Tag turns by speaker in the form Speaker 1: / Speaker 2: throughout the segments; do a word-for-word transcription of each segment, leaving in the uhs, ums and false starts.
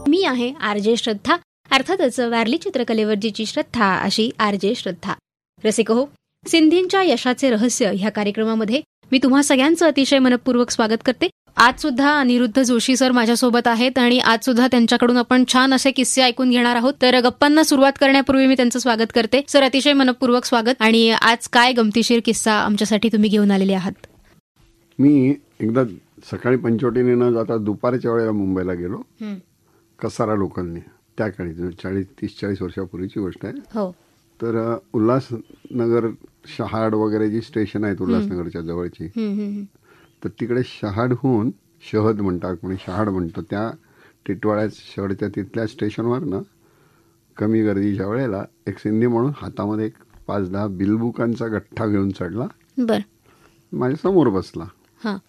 Speaker 1: मी आहे R J श्रद्धा, अर्थातच वारली चित्रकलेवरची श्रद्धा अशी आर जे श्रद्धा. रसिक हो, सिंधींच्या यशाचे रहस्य ह्या कार्यक्रमामध्ये मी तुम्हा सगळ्यांचं अतिशय मनपूर्वक स्वागत करते. आज सुद्धा अनिरुद्ध जोशी सर माझ्यासोबत आहेत आणि आज सुद्धा त्यांच्याकडून आपण छान असे किस्से ऐकून घेणार आहोत. तर गप्पांना सुरुवात करण्यापूर्वी मी त्यांचं स्वागत करते. सर, अतिशय मनपूर्वक स्वागत. आणि आज काय गमतीशीर किस्सा आमच्यासाठी तुम्ही घेऊन आलेले आहात?
Speaker 2: मी एकदा सकाळी पंचवटीने न जाता दुपारच्या वेळेला मुंबईला गेलो, कसारा लोकलने. त्या काळी चाळीस तीस चाळीस वर्षापूर्वीची गोष्ट आहे.
Speaker 1: हो.
Speaker 2: तर उल्हासनगर शहाड वगैरे जी स्टेशन आहेत उल्हासनगरच्या जवळची, तर तिकडे शहाडहून शहद म्हणतात, कोणी शहाड म्हणतो, त्या टिटवाळ्या शहरच्या तिथल्या स्टेशनवर ना कमी गर्दीच्या वेळेला एक सिंधी म्हणून हातामध्ये एक पाच दहा बिलबुकांचा गठ्ठा घेऊन चढला.
Speaker 1: बर.
Speaker 2: माझ्या समोर बसला.
Speaker 1: हां.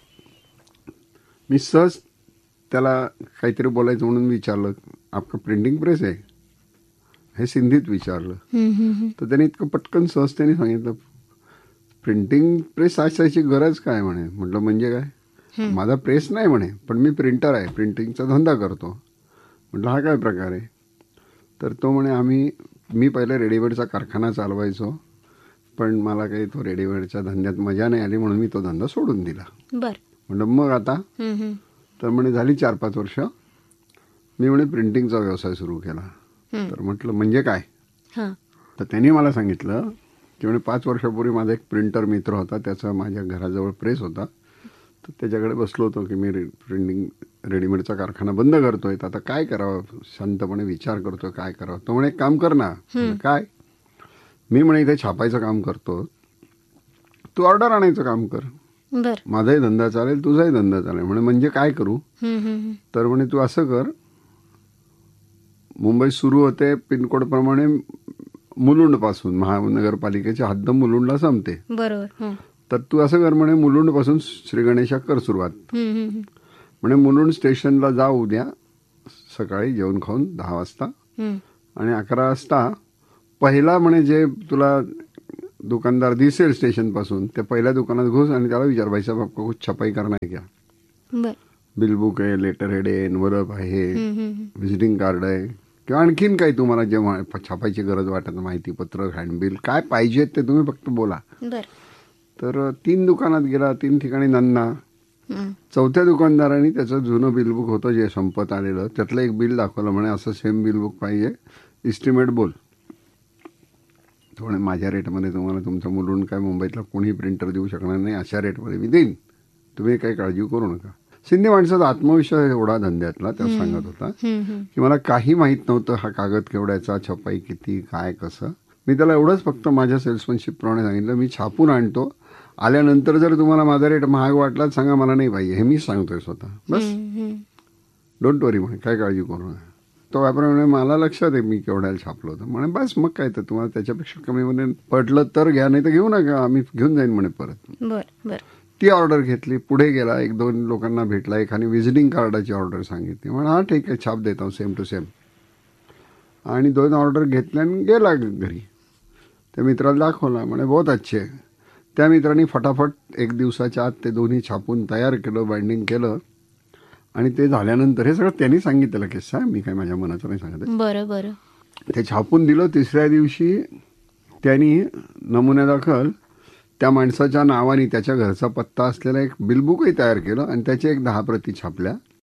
Speaker 2: मी सहज त्याला काहीतरी बोलायचं म्हणून विचारलं, आपका प्रिंटिंग प्रेस आहे? हे सिंधीत विचारलं. तर त्याने इतकं पटकन सहज त्याने सांगितलं, प्रिंटिंग प्रेस असायची गरज काय म्हणे. म्हटलं म्हणजे काय? माझा प्रेस नाही म्हणे, पण मी प्रिंटर आहे, प्रिंटिंगचा धंदा करतो. म्हटलं हा काय प्रकार आहे? तर तो म्हणे, आम्ही मी पहिले रेडीमेडचा कारखाना चालवायचो, पण मला काही तो रेडीमेडच्या धंद्यात मजा नाही आली, म्हणून मी तो धंदा सोडून दिला.
Speaker 1: बर.
Speaker 2: म्हटलं मग आता? तर म्हणे झाली चार पाच वर्ष मी म्हणे प्रिंटिंगचा व्यवसाय सुरू केला. तर म्हटलं म्हणजे काय? तर त्यांनी मला सांगितलं की म्हणे पाच वर्षापूर्वी माझा एक प्रिंटर मित्र होता, त्याचा माझ्या घराजवळ प्रेस होता, तर त्याच्याकडे बसलो होतो की मी प्रिंटिंग रेडीमेडचा कारखाना बंद करतोय, तर आता काय करावं, शांतपणे विचार करतोय काय करावं. तो म्हणे एक काम कर ना. काय? मी म्हणे इथे छापायचं काम करतो, तू ऑर्डर आणायचं काम कर, माझाही धंदा चालेल तुझाही धंदा चालेल. म्हणे म्हणजे काय करू? तर म्हणे तू असं कर, मुंबई सुरू होते पिनकोड प्रमाणे मुलुंड पासून, महानगरपालिकेची हद्द मुलुंडला संपते.
Speaker 1: बरोबर.
Speaker 2: तर तू असं कर म्हणे, मुलुंड पासून श्री गणेशा कर सुरुवात. म्हणे मुलुंड स्टेशनला जा उद्या सकाळी जेवण खाऊन दहा वाजता, आणि अकरा वाजता पहिला म्हणे जे तुला दुकानदार दिसेल स्टेशन पासून, त्या पहिल्या दुकानात घुस आणि त्याला विचार, भाई साहेब आपको कुछ छपाई करना है क्या? बिलबुक आहे, लेटर हेड आहे, एनवलप आहे, व्हिजिटिंग कार्ड आहे, किंवा आणखीन काही तुम्हाला जे छापायची गरज वाटत, माहिती पत्र, हँडबिल, काय पाहिजे ते तुम्ही फक्त बोला. तर तीन दुकानात गेला, तीन ठिकाणी नन्ना. चौथ्या दुकानदारांनी त्याचं जुनं बिलबुक होतं जे संपत आलेलं, त्यातलं एक बिल दाखवलं. म्हणे असं सेम बिलबुक पाहिजे, इस्टिमेट बोल. थोडे माझ्या रेटमध्ये तुम्हाला तुमचं मुलुंड काय मुंबईतला कोणी प्रिंटर देऊ शकणार नाही, अशा रेटमध्ये मी देईन, तुम्ही काही काळजी करू नका. सिंधी माणसाचा आत्मविश्वास एवढा धंद्यातला, त्या सांगत होता की मला काही माहीत नव्हतं हा कागद केवढ्याचा, छपाई किती, काय कसं. मी त्याला एवढंच फक्त माझ्या सेल्समनशिप प्रमाणे सांगितलं, मी छापून आणतो, आल्यानंतर जर तुम्हाला माझा रेट महाग वाटला सांगा, मला नाही पाहिजे, हे मी सांगतोय स्वतः, बस. डोंट वरी म्हणे, काय काळजी करू नका. तो व्यापारी म्हणे, मला लक्षात आहे मी केवढ्याला छापलो होतं. म्हणे बस मग काय, तर तुम्हाला त्याच्यापेक्षा कमी म्हणे पडलं तर घ्या, नाही तर घेऊ नका, आम्ही घेऊन जाईन म्हणे परत.
Speaker 1: बरं.
Speaker 2: ती ऑर्डर घेतली, पुढे गेला, एक दोन लोकांना भेटला, एखादी व्हिजिटिंग कार्डाची ऑर्डर सांगितली. म्हणा हा ठीक आहे, छाप देतो सेम टू सेम. आणि दोन ऑर्डर घेतल्या आणि गेला घरी. त्या मित्राला दाखवला, म्हणे बहुत अच्छे. त्या मित्रांनी फटाफट एक दिवसाच्या आत ते दोन्ही छापून तयार केलं, बाइंडिंग केलं, आणि ते झाल्यानंतर हे सगळं त्यांनी सांगितलेलं किस्सा, मी काय माझ्या मनाचं नाही सांगत.
Speaker 1: बरं बरं.
Speaker 2: ते छापून दिलं. तिसऱ्या दिवशी त्यांनी नमुन्यादाखल त्या माणसाच्या नावाने त्याच्या घरचा पत्ता असलेला एक बिलबुकही तयार केलं, आणि त्याच्या एक दहा प्रती छापल्या,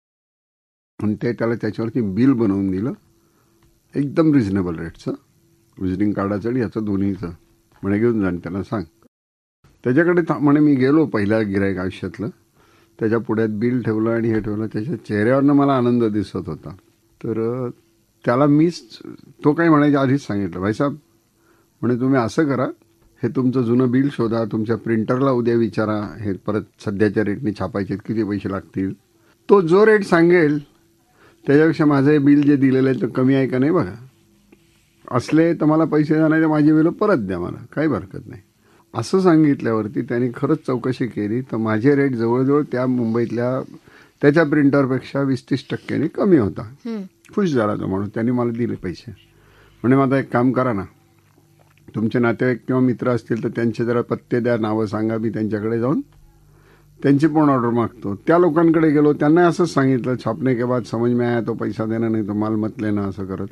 Speaker 2: आणि ते त्याला त्याच्यावरती बिल बनवून दिलं एकदम रिझनेबल रेटचं, व्हिजिटिंग कार्डाचं आणि ह्याचं दोन्हीचं. म्हणे घेऊन जा, त्याला सांग. त्याच्याकडे म्हणे मी गेलो, पहिल्या गिऱ्हाईक आयुष्यातलं, त्याच्या पुढ्यात बिल ठेवलं आणि हे ठेवलं. त्याच्या चेहऱ्यावरनं मला आनंद दिसत होता. तर त्याला मीच तो काही म्हणायच्या आधीच सांगितलं, भाई साहेब म्हणे तुम्ही असं करा, हे तुमचं जुनं बिल शोधा, तुमच्या प्रिंटरला उद्या विचारा, हे परत सध्याच्या रेटने छापायचे किती पैसे लागतील, तो जो रेट सांगेल त्याच्यापेक्षा माझं हे बिल जे दिलेलं आहे तर कमी आहे का नाही बघा, असले तर मला पैसे जाण्याचे माझी बिलं परत द्या, मला काही हरकत नाही. असं सांगितल्यावरती त्यांनी खरंच चौकशी केली, तर माझे रेट जवळजवळ त्या मुंबईतल्या त्याच्या प्रिंटरपेक्षा वीस तीस टक्क्यांनी कमी होता. खुश झाला तो माणूस, त्यांनी मला दिले पैसे. म्हणे माझा एक काम करा ना, तुमचे नातेवाईक किंवा मित्र असतील तर त्यांचे जरा पत्ते द्या, नावं सांगा, मी त्यांच्याकडे जाऊन त्यांची पण ऑर्डर मागतो. त्या लोकांकडे गेलो, त्यांना असंच सांगितलं, छापने के बाद समझ में आया तो पैसा देना नाही तो माल मत लेना, असं करत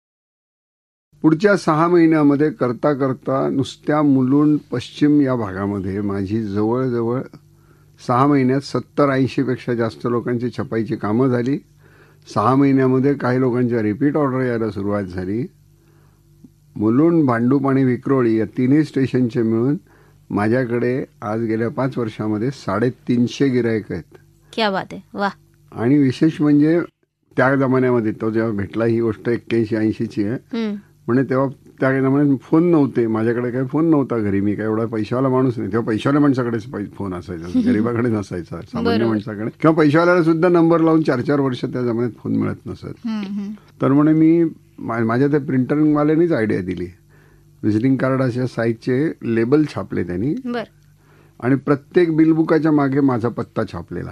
Speaker 2: पुढच्या सहा महिन्यामध्ये करता करता नुसत्या मुलुंड पश्चिम या भागामध्ये माझी जवळजवळ सहा महिन्यात सत्तर ऐंशी पेक्षा जास्त लोकांची छपाईची कामं झाली. सहा महिन्यामध्ये काही लोकांच्या रिपीट ऑर्डर यायला सुरुवात झाली. मुलुंड, भांडूप आणि विक्रोळी या तिन्ही स्टेशनचे मिळून माझ्याकडे आज गेल्या पाच वर्षामध्ये साडेतीनशे गिरायक आहेत.
Speaker 1: क्या बात आहे, वा. आणि
Speaker 2: विशेष म्हणजे त्या जमान्यामध्ये तो जेव्हा भेटला, ही गोष्ट एक्क्याऐंशी ऐंशीची आहे, म्हणजे तेव्हा त्या जमान्यात फोन नव्हते, माझ्याकडे काही फोन नव्हता घरी, मी काय एवढा पैशावाला माणूस नाही. तेव्हा पैशावाल्या माणसाकडेच फोन असायचा, गरीबाकडे नसायचा, सामान्य माणसाकडे. किंवा पैशावाल्याला सुद्धा नंबर लावून चार चार वर्ष त्या जमान्यात फोन मिळत नसत. तर म्हणे मी माझ्या त्या प्रिंटरवाल्यानीच आयडिया दिली. व्हिजिटिंग कार्ड अशा साईजचे लेबल छापले त्यांनी आणि प्रत्येक बिलबुकाच्या मागे माझा पत्ता छापलेला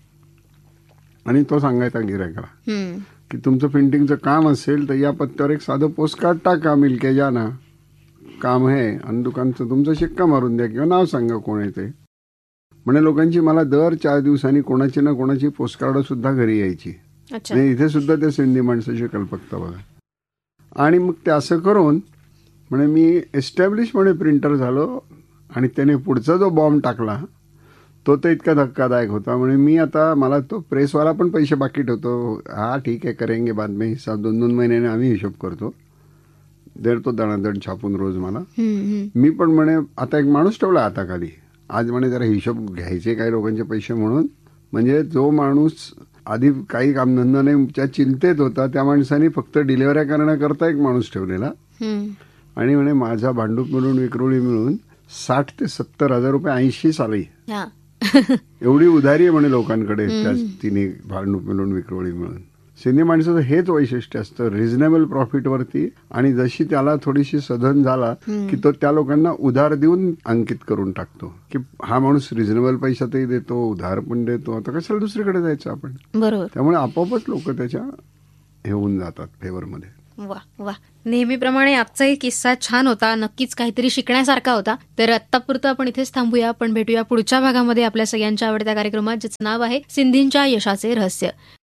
Speaker 2: आणि तो सांगायचा गिरायकाला की तुमचं प्रिंटिंगचं काम असेल तर या पत्त्यावर एक साधं पोस्टकार्ड टाका, मिलके जाना काम आहे, आणि दुकानचं तुमचं शिक्का मारून द्या किंवा नाव सांगा कोण आहे ते. म्हणजे लोकांची मला दर चार दिवसांनी कोणाची ना कोणाची पोस्टकार्ड सुद्धा घरी यायची. इथे सुद्धा त्या सिंधी माणसाची कल्पकता बघा. आणि मग ते असं करून म्हणे मी एस्टॅब्लिश म्हणे प्रिंटर झालो. आणि त्याने पुढचा जो बॉम्ब टाकला तो तर इतका धक्कादायक होता. म्हणजे मी आता मला तो प्रेसवाला पण पैसे बाकी ठेवतो, हा ठीक आहे करेंगे बाद में हिसाब, दोन दोन महिन्याने आम्ही हिशोब करतो, देतो दणादण छापून रोज मला. मी पण म्हणे आता एक माणूस ठेवला हाताखाली, आज म्हणे जरा हिशोब घ्यायचे काही लोकांचे पैसे म्हणून. म्हणजे जो माणूस आधी काही कामधंदा नाही त्या चिंतेत होता, त्या माणसाने फक्त डिलिव्हऱ्या करण्याकरता एक माणूस ठेवलेला. आणि म्हणे माझा भांडूप मिळून विक्रोळी मिळून साठ ते सत्तर हजार रुपये ऐंशी साली एवढी उधारी आहे म्हणे लोकांकडे त्या तिन्ही भांडूप मिळून विक्रोळी मिळून. सिंधी माणसाचं हेच वैशिष्ट्य असतं, रिझनेबल प्रॉफिट वरती. आणि जशी त्याला थोडीशी सधन झाला की तो त्या लोकांना उधार देऊन अंकित करून टाकतो की हा माणूस रिझनेबल पैशातही देतो, उधार पण देतो, आता कशाला दुसरीकडे जायचं आपण. बरोबर. त्यामुळे आपोआपच लोक त्याच्या हे होऊन जातात फेवरमध्ये.
Speaker 1: वा वा, नेहमीप्रमाणे आजचाही किस्सा छान होता, नक्कीच काहीतरी शिकण्यासारखा होता. तर आत्तापुरतं आपण इथेच थांबूया, पण भेटूया पुढच्या भागामध्ये आपल्या सगळ्यांच्या आवडत्या कार्यक्रमात, ज्याचं नाव आहे सिंधींच्या यशाचे रहस्य.